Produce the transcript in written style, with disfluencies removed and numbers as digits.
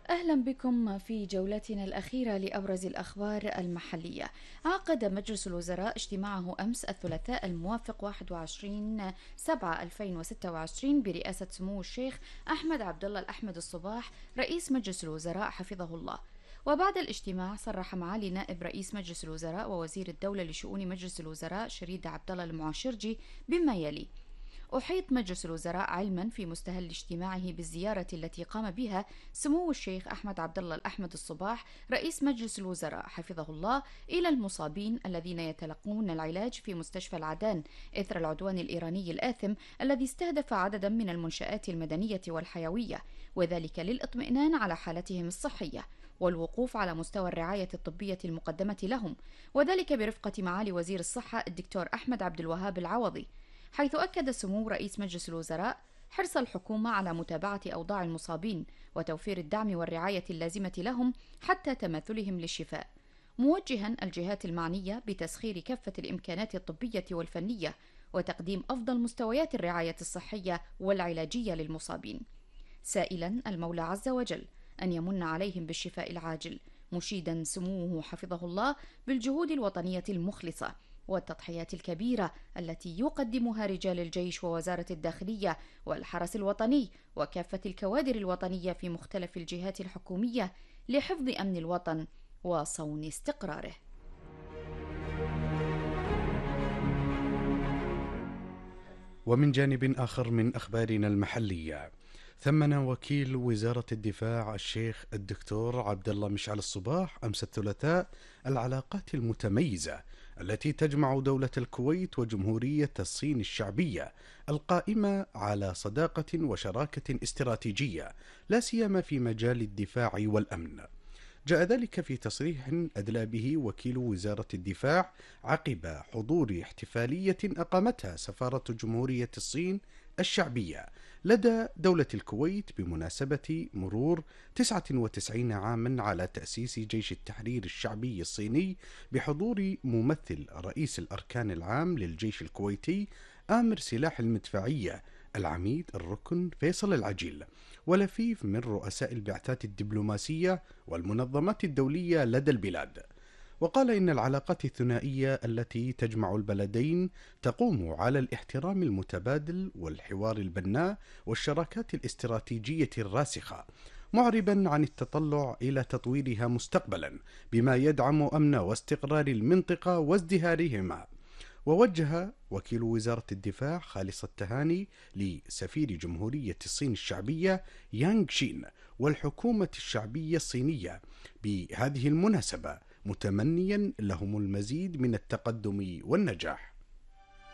أهلا بكم في جولتنا الأخيرة لأبرز الأخبار المحلية. عقد مجلس الوزراء اجتماعه أمس الثلاثاء الموافق 21/7/2026 برئاسة سمو الشيخ أحمد عبد الله الأحمد الصباح رئيس مجلس الوزراء حفظه الله. وبعد الاجتماع صرح معالي نائب رئيس مجلس الوزراء ووزير الدولة لشؤون مجلس الوزراء شريد عبد الله المعاشرجي بما يلي: أحيط مجلس الوزراء علما في مستهل اجتماعه بالزيارة التي قام بها سمو الشيخ أحمد عبد الله الأحمد الصباح رئيس مجلس الوزراء حفظه الله إلى المصابين الذين يتلقون العلاج في مستشفى العدان إثر العدوان الإيراني الآثم الذي استهدف عددا من المنشآت المدنية والحيوية، وذلك للإطمئنان على حالتهم الصحية والوقوف على مستوى الرعاية الطبية المقدمة لهم، وذلك برفقة معالي وزير الصحة الدكتور أحمد عبد الوهاب العوضي، حيث أكد سمو رئيس مجلس الوزراء حرص الحكومة على متابعة أوضاع المصابين وتوفير الدعم والرعاية اللازمة لهم حتى تماثلهم للشفاء، موجها الجهات المعنية بتسخير كافة الإمكانات الطبية والفنية وتقديم أفضل مستويات الرعاية الصحية والعلاجية للمصابين، سائلا المولى عز وجل أن يمن عليهم بالشفاء العاجل، مشيدا سموه حفظه الله بالجهود الوطنية المخلصة والتضحيات الكبيرة التي يقدمها رجال الجيش ووزارة الداخلية والحرس الوطني وكافة الكوادر الوطنية في مختلف الجهات الحكومية لحفظ أمن الوطن وصون استقراره. ومن جانب آخر من أخبارنا المحلية، ثمن وكيل وزارة الدفاع الشيخ الدكتور عبد الله مشعل الصباح أمس الثلاثاء العلاقات المتميزة التي تجمع دولة الكويت وجمهورية الصين الشعبية القائمة على صداقة وشراكة استراتيجية لا سيما في مجال الدفاع والأمن. جاء ذلك في تصريح أدلى به وكيل وزارة الدفاع عقب حضور احتفالية أقامتها سفارة جمهورية الصين الشعبية لدى دولة الكويت بمناسبة مرور 99 عاما على تأسيس جيش التحرير الشعبي الصيني، بحضور ممثل رئيس الأركان العام للجيش الكويتي آمر سلاح المدفعية العميد الركن فيصل العجيل، ولفيف من رؤساء البعثات الدبلوماسية والمنظمات الدولية لدى البلاد. وقال إن العلاقات الثنائية التي تجمع البلدين تقوم على الاحترام المتبادل والحوار البناء والشراكات الاستراتيجية الراسخة، معربا عن التطلع إلى تطويرها مستقبلا بما يدعم أمن واستقرار المنطقة وازدهارهما. ووجه وكيل وزارة الدفاع خالص التهاني لسفير جمهورية الصين الشعبية يانغ شين والحكومة الشعبية الصينية بهذه المناسبة، متمنيا لهم المزيد من التقدم والنجاح.